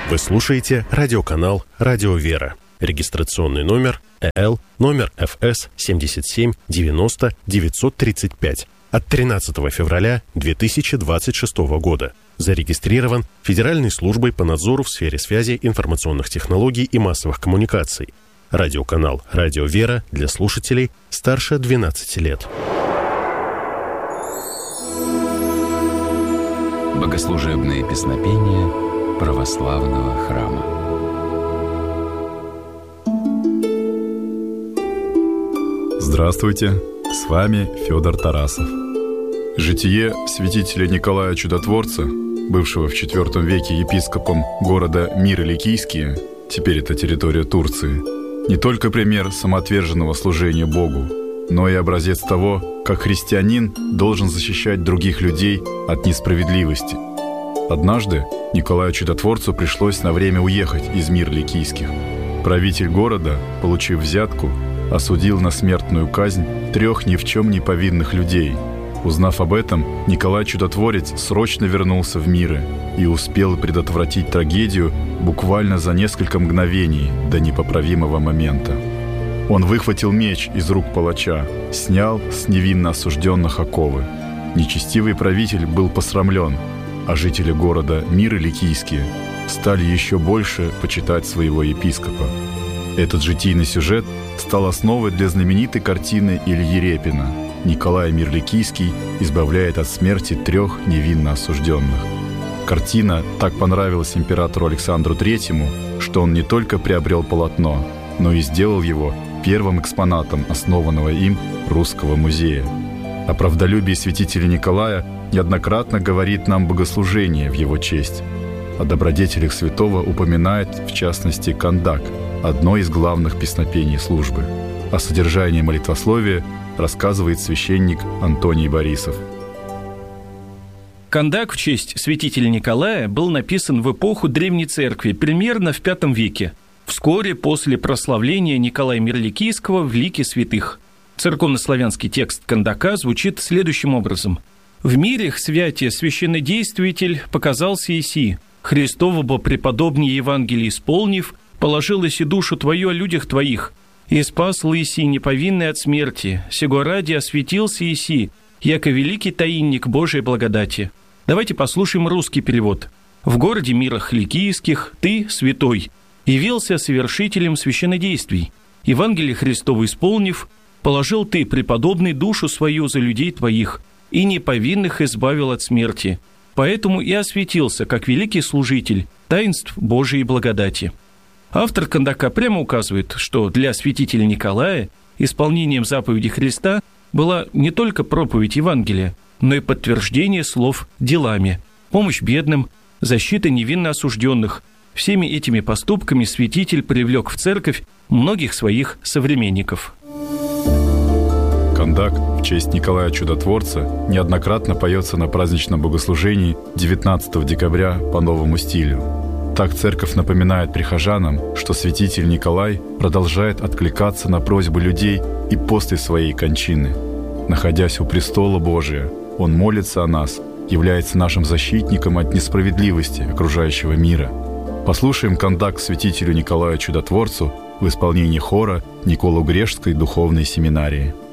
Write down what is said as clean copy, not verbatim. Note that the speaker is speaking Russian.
Вы слушаете радиоканал «Радио Вера». Регистрационный номер ЭЛ, номер ФС 77 90 935 от 13 февраля 2026 года. Зарегистрирован Федеральной службой по надзору в сфере связи, информационных технологий и массовых коммуникаций. Радиоканал «Радио Вера» для слушателей старше 12 лет. Богослужебные песнопения православного храма. Здравствуйте, с вами Федор Тарасов. Житие святителя Николая Чудотворца, бывшего в IV веке епископом города Миры-Ликийские, теперь это территория Турции, не только пример самоотверженного служения Богу, но и образец того, как христианин должен защищать других людей от несправедливости. Однажды Николаю Чудотворцу пришлось на время уехать из Мир-Ликийских. Правитель города, получив взятку, осудил на смертную казнь 3 ни в чем не повинных людей. Узнав об этом, Николай Чудотворец срочно вернулся в Миры и успел предотвратить трагедию буквально за несколько мгновений до непоправимого момента. Он выхватил меч из рук палача, снял с невинно осужденных оковы. Нечестивый правитель был посрамлен, а жители города Миры-Ликийские стали еще больше почитать своего епископа. Этот житийный сюжет стал основой для знаменитой картины Ильи Репина «Николай Мир-Ликийский избавляет от смерти 3 невинно осужденных». Картина так понравилась императору Александру III, что он не только приобрел полотно, но и сделал его первым экспонатом основанного им Русского музея. О правдолюбии святителя Николая неоднократно говорит нам богослужение в его честь. О добродетелях святого упоминает, в частности, Кандак, одно из главных песнопений службы. О содержании молитвословия рассказывает священник Антоний Борисов. Кандак в честь святителя Николая был написан в эпоху Древней Церкви, примерно в V веке, вскоре после прославления Николая Мир-Ликийского в лике святых. Церковнославянский текст Кандака звучит следующим образом. «В мирях святе священнодействитель показался Иси, Христово бо преподобнее Евангелие исполнив, положил Иси душу твою о людях твоих, и спас Иси неповинный от смерти, сего ради осветился Иси, яко великий таинник Божией благодати». Давайте послушаем русский перевод. «В городе Мирах Ликийских ты, святой, явился совершителем священнодействий, Евангелие Христово исполнив, положил ты, преподобный, душу свою за людей твоих, и неповинных избавил от смерти, поэтому и осветился, как великий служитель таинств Божией благодати». Автор Кандака прямо указывает, что для святителя Николая исполнением заповеди Христа была не только проповедь Евангелия, но и подтверждение слов делами, помощь бедным, защита невинно осужденных. Всеми этими поступками святитель привлек в церковь многих своих современников. Кандак в честь Николая Чудотворца неоднократно поется на праздничном богослужении 19 декабря по новому стилю. Так церковь напоминает прихожанам, что святитель Николай продолжает откликаться на просьбы людей и после своей кончины. Находясь у престола Божия, он молится о нас, является нашим защитником от несправедливости окружающего мира. Послушаем кандак к святителю Николаю Чудотворцу в исполнении хора Николо-Грешской духовной семинарии.